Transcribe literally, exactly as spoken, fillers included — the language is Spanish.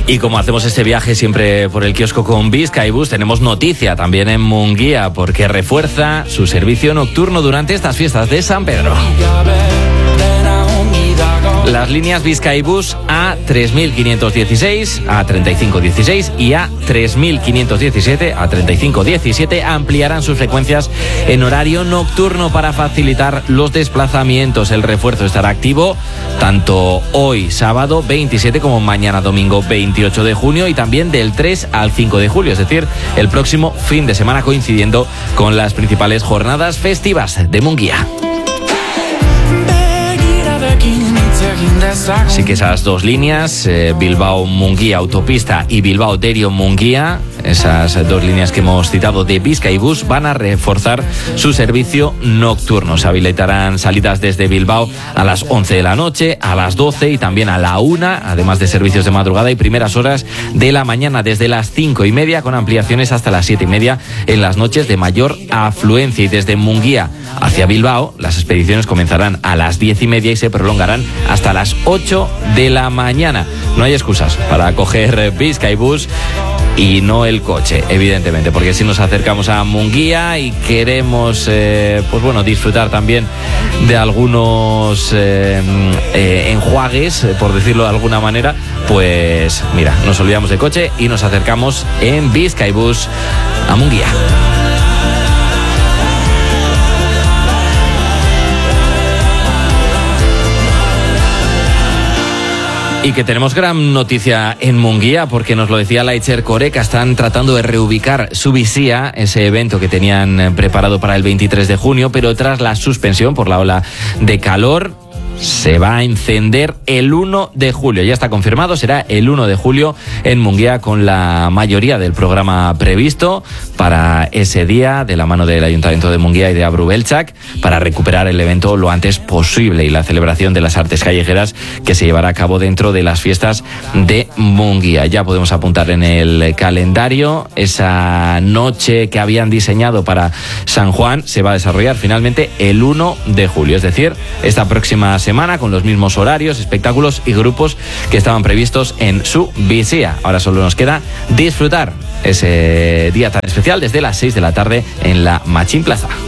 Y como hacemos este viaje siempre por el kiosco con Bizkaibus, tenemos noticia también en Munguía, porque refuerza su servicio nocturno durante estas fiestas de San Pedro. Las líneas Bizkaibus A tres mil quinientos dieciséis, A treinta y cinco dieciséis y A tres mil quinientos diecisiete, A treinta y cinco diecisiete ampliarán sus frecuencias en horario nocturno para facilitar los desplazamientos. El refuerzo estará activo tanto hoy sábado veintisiete como mañana domingo veintiocho de junio y también del tres al cinco de julio, es decir, el próximo fin de semana coincidiendo con las principales jornadas festivas de Munguía. Así que esas dos líneas, eh, Bilbao-Munguía Autopista y Bilbao-Derio-Munguía, esas dos líneas que hemos citado de Bizkaibus, van a reforzar su servicio nocturno. Se habilitarán salidas desde Bilbao a las once de la noche, a las doce y también a la una, además de servicios de madrugada y primeras horas de la mañana desde las cinco y media, con ampliaciones hasta las siete y media en las noches de mayor afluencia. Y desde Munguía hacia Bilbao, las expediciones comenzarán a las diez y media y se prolongarán hasta las ocho de la mañana. No hay excusas para coger Bizkaibus y no el coche, evidentemente, porque si nos acercamos a Munguía y queremos eh, pues bueno, disfrutar también de algunos eh, eh, enjuagues, por decirlo de alguna manera, pues mira, nos olvidamos del coche y nos acercamos en Bizkaibus a Munguía. Y que tenemos gran noticia en Munguía, porque nos lo decía Laitzer Koreka, están tratando de reubicar su Visía, ese evento que tenían preparado para el veintitrés de junio, pero tras la suspensión por la ola de calor, se va a encender el uno de julio. Ya está confirmado, será el uno de julio en Munguía, con la mayoría del programa previsto para ese día, de la mano del Ayuntamiento de Munguía y de Abru Belchak, para recuperar el evento lo antes posible y la celebración de las artes callejeras que se llevará a cabo dentro de las fiestas de Munguía. Ya podemos apuntar en el calendario esa noche que habían diseñado para San Juan. Se va a desarrollar finalmente el uno de julio, es decir, esta próxima semana, con los mismos horarios, espectáculos y grupos que estaban previstos en su Visía. Ahora solo nos queda disfrutar ese día tan especial desde las seis de la tarde en la Machín Plaza.